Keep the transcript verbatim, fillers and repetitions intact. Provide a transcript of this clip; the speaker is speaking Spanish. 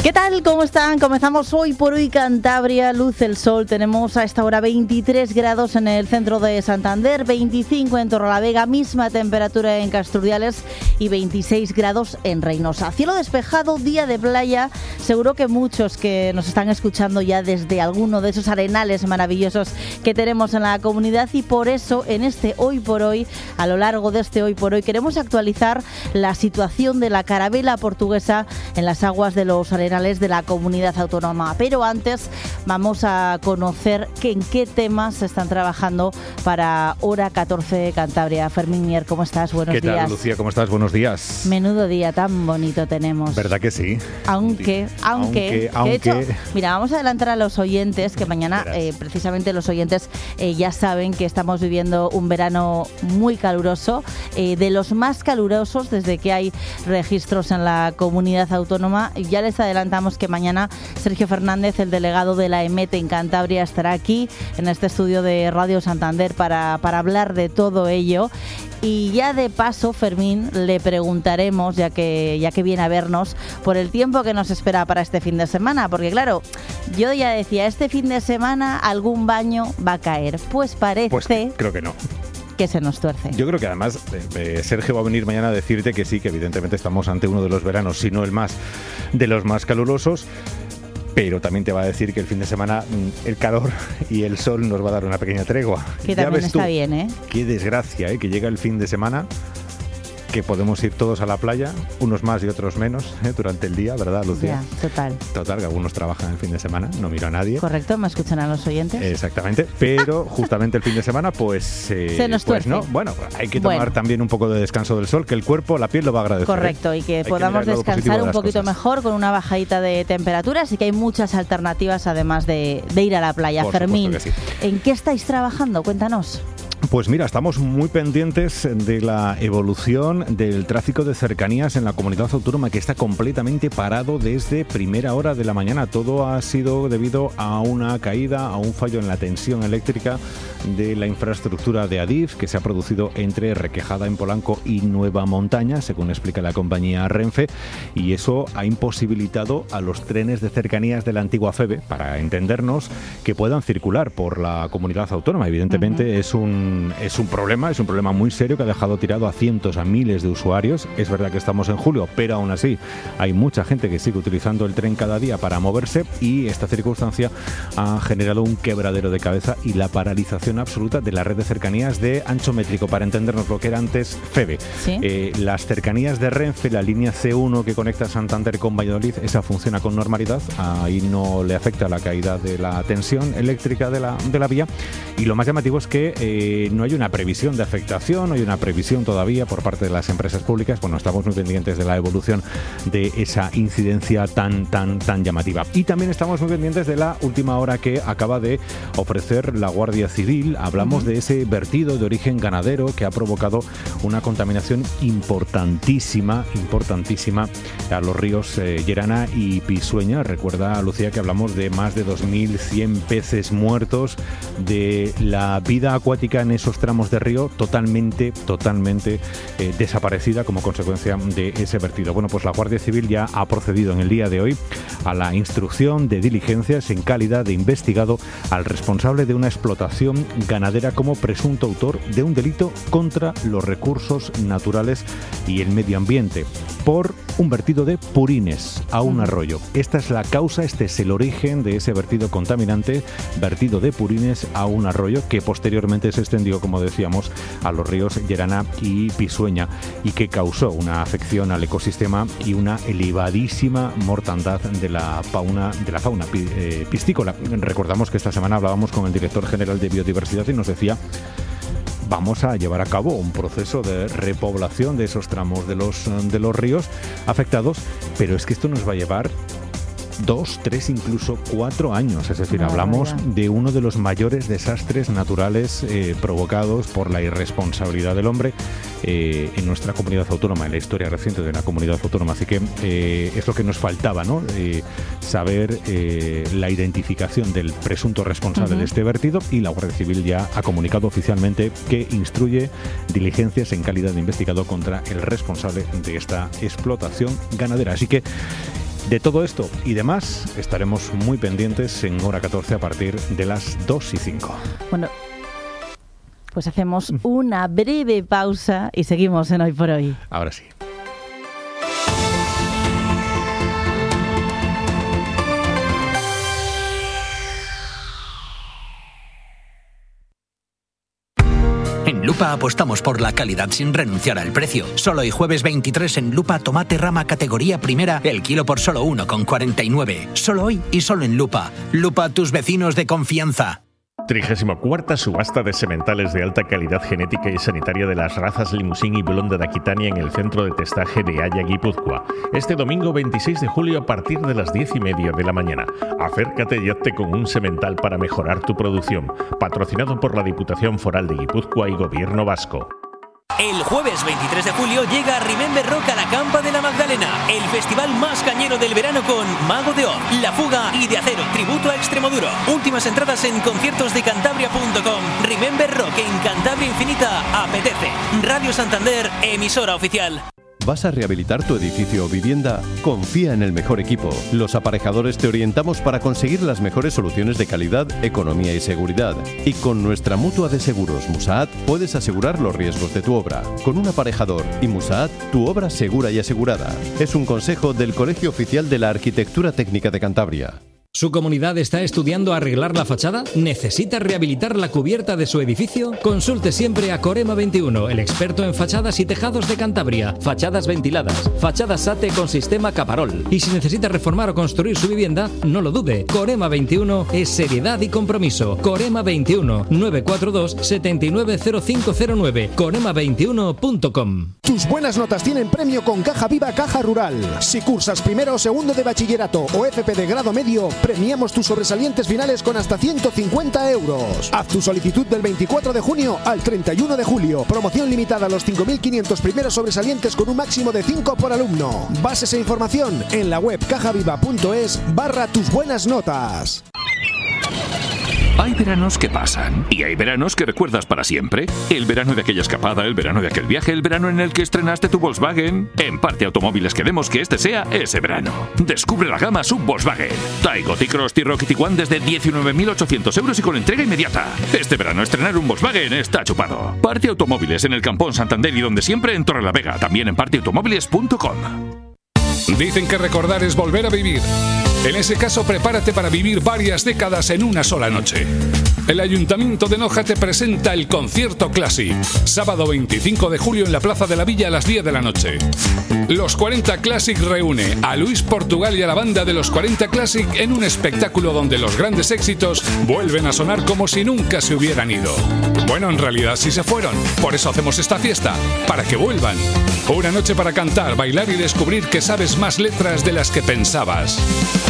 ¿Qué tal? ¿Cómo están? Comenzamos hoy por hoy Cantabria, luce el sol. Tenemos a esta hora veintitrés grados en el centro de Santander, veinticinco en Torrelavega, misma temperatura en Casturdiales y veintiséis grados en Reynosa. Cielo despejado, día de playa. Seguro que muchos que nos están escuchando ya desde alguno de esos arenales maravillosos que tenemos en la comunidad, y por eso en este Hoy por Hoy, a lo largo de este Hoy por Hoy, queremos actualizar la situación de la carabela portuguesa en las aguas de los arenales de la comunidad autónoma. Pero antes vamos a conocer que en qué temas se están trabajando para Hora catorce Cantabria. Fermín Mier, ¿cómo estás? Buenos días. ¿Qué tal, Lucía? ¿Cómo estás? Buenos días. Menudo día tan bonito tenemos. ¿Verdad que sí? Aunque, aunque, aunque, aunque... de hecho, mira, vamos a adelantar a los oyentes que mañana, eh, precisamente los oyentes eh, ya saben que estamos viviendo un verano muy caluroso, eh, de los más calurosos desde que hay registros en la comunidad autónoma. Ya les adelantamos que mañana Sergio Fernández, el delegado de la EMET en Cantabria, estará aquí en este estudio de Radio Santander para, para hablar de todo ello. Y ya de paso, Fermín, le preguntaremos, ya que, ya que viene a vernos, por el tiempo que nos espera para este fin de semana. Porque claro, yo ya decía, este fin de semana algún baño va a caer. Pues parece... Pues creo que no. Que se nos tuerce. Yo creo que además eh, Sergio va a venir mañana a decirte que sí, que evidentemente estamos ante uno de los veranos, si no el más, de los más calurosos, pero también te va a decir que el fin de semana el calor y el sol nos va a dar una pequeña tregua. Que ya también ves está tú, bien, ¿eh? Qué desgracia, ¿eh? Que llega el fin de semana, que podemos ir todos a la playa, unos más y otros menos, ¿eh? Durante el día, ¿verdad, Lucía? Ya, total. Total, que algunos trabajan el fin de semana, no miro a nadie. Correcto, me escuchan a los oyentes. Exactamente, pero justamente el fin de semana, pues... Eh, Se nos pues tuerce. no, bueno, hay que tomar bueno. también un poco de descanso del sol, que el cuerpo, la piel lo va a agradecer. Correcto, ¿eh? y que hay podamos que descansar un poquito cosas. mejor con una bajadita de temperatura, así que hay muchas alternativas además de, de ir a la playa. Por Fermín, que sí. ¿En qué estáis trabajando? Cuéntanos. Pues mira, estamos muy pendientes de la evolución del tráfico de cercanías en la comunidad autónoma, que está completamente parado desde primera hora de la mañana. Todo ha sido debido a una caída, a un fallo en la tensión eléctrica de la infraestructura de Adif, que se ha producido entre Requejada en Polanco y Nueva Montaña, según explica la compañía Renfe, y eso ha imposibilitado a los trenes de cercanías de la antigua FEVE, para entendernos, que puedan circular por la comunidad autónoma. Evidentemente uh-huh. es un Es un problema, es un problema muy serio que ha dejado tirado a cientos, a miles de usuarios. Es verdad que estamos en julio, pero aún así hay mucha gente que sigue utilizando el tren cada día para moverse, y esta circunstancia ha generado un quebradero de cabeza y la paralización absoluta de la red de cercanías de ancho métrico, para entendernos lo que era antes FEVE. ¿Sí? Eh, las cercanías de Renfe, la línea C uno que conecta Santander con Valladolid, esa funciona con normalidad, ahí no le afecta la caída de la tensión eléctrica de la, de la vía, y lo más llamativo es que eh, no hay una previsión de afectación, no hay una previsión todavía por parte de las empresas públicas. Bueno, estamos muy pendientes de la evolución de esa incidencia tan, tan, tan llamativa. Y también estamos muy pendientes de la última hora que acaba de ofrecer la Guardia Civil. Hablamos uh-huh. de ese vertido de origen ganadero que ha provocado una contaminación importantísima, importantísima a los ríos eh, Llerana y Pisueña. Recuerda, Lucía, que hablamos de más de dos mil cien peces muertos, de la vida acuática en esos tramos de río totalmente, totalmente eh, desaparecida como consecuencia de ese vertido. Bueno, pues la Guardia Civil ya ha procedido en el día de hoy a la instrucción de diligencias en calidad de investigado al responsable de una explotación ganadera como presunto autor de un delito contra los recursos naturales y el medio ambiente por un vertido de purines a un arroyo. Esta es la causa, este es el origen de ese vertido contaminante, vertido de purines a un arroyo, que posteriormente se extendió, como decíamos, a los ríos Llerana y Pisueña, y que causó una afección al ecosistema y una elevadísima mortandad de la fauna, de la fauna eh, piscícola. Recordamos que esta semana hablábamos con el director general de Biodiversidad y nos decía: vamos a llevar a cabo un proceso de repoblación de esos tramos de los, de los ríos afectados, pero es que esto nos va a llevar dos, tres, incluso cuatro años. Es decir, no, hablamos no, no. de uno de los mayores desastres naturales eh, provocados por la irresponsabilidad del hombre eh, en nuestra comunidad autónoma, en la historia reciente de la comunidad autónoma. Así que eh, es lo que nos faltaba, ¿no? Eh, saber eh, la identificación del presunto responsable uh-huh. de este vertido, y la Guardia Civil ya ha comunicado oficialmente que instruye diligencias en calidad de investigado contra el responsable de esta explotación ganadera. Así que De todo esto y demás estaremos muy pendientes en Hora catorce a partir de las dos y cinco. Bueno, pues hacemos una breve pausa y seguimos en Hoy por Hoy. Ahora sí. En Lupa apostamos por la calidad sin renunciar al precio. Solo hoy jueves veintitrés en Lupa tomate rama categoría primera, el kilo por solo uno con cuarenta y nueve. Solo hoy y solo en Lupa. Lupa, tus vecinos de confianza. trigésima cuarta subasta de sementales de alta calidad genética y sanitaria de las razas Limousin y Blonda de Aquitania en el centro de testaje de Haya, Guipúzcoa. Este domingo veintiséis de julio a partir de las diez y media de la mañana. Acércate y hazte con un semental para mejorar tu producción. Patrocinado por la Diputación Foral de Guipúzcoa y Gobierno Vasco. El jueves veintitrés de julio llega Remember Rock a la Campa de la Magdalena, el festival más cañero del verano con Mago de Oz, La Fuga y De Acero, tributo a Extremoduro. Últimas entradas en conciertos de cantabria punto com. Remember Rock en Cantabria Infinita apetece. Radio Santander, emisora oficial. ¿Vas a rehabilitar tu edificio o vivienda? Confía en el mejor equipo. Los aparejadores te orientamos para conseguir las mejores soluciones de calidad, economía y seguridad. Y con nuestra mutua de seguros Musaat puedes asegurar los riesgos de tu obra. Con un aparejador y Musaat, tu obra segura y asegurada. Es un consejo del Colegio Oficial de la Arquitectura Técnica de Cantabria. ¿Su comunidad está estudiando arreglar la fachada? ¿Necesita rehabilitar la cubierta de su edificio? Consulte siempre a Corema veintiuno, el experto en fachadas y tejados de Cantabria. Fachadas ventiladas, fachadas SATE con sistema Caparol. Y si necesita reformar o construir su vivienda, no lo dude. Corema veintiuno es seriedad y compromiso. Corema veintiuno, nueve cuatro dos, siete nueve cero cinco cero nueve. corema veintiuno punto com. Tus buenas notas tienen premio con Caja Viva Caja Rural. Si cursas primero o segundo de bachillerato o F P de grado medio, premiamos tus sobresalientes finales con hasta ciento cincuenta euros. Haz tu solicitud del veinticuatro de junio al treinta y uno de julio. Promoción limitada a los cinco mil quinientos primeros sobresalientes con un máximo de cinco por alumno. Bases e información en la web cajaviva.es barra tus buenas notas. Hay veranos que pasan y hay veranos que recuerdas para siempre. El verano de aquella escapada, el verano de aquel viaje, el verano en el que estrenaste tu Volkswagen. En Parte Automóviles queremos que este sea ese verano. Descubre la gama sub Volkswagen. Taigo, T-Cross, T-Roc y Tiguan desde diecinueve mil ochocientos euros y con entrega inmediata. Este verano estrenar un Volkswagen está chupado. Parte Automóviles en el Campón Santander y donde siempre en Torrelavega. También en parte automóviles punto com. Dicen que recordar es volver a vivir. En ese caso, prepárate para vivir varias décadas en una sola noche. El Ayuntamiento de Noja te presenta el Concierto Classic, sábado veinticinco de julio en la Plaza de la Villa a las diez de la noche. Los cuarenta Classic reúne a Luis Portugal y a la banda de los cuarenta Classic en un espectáculo donde los grandes éxitos vuelven a sonar como si nunca se hubieran ido. Bueno, en realidad sí se fueron, por eso hacemos esta fiesta, para que vuelvan. Una noche para cantar, bailar y descubrir que sabes más letras de las que pensabas.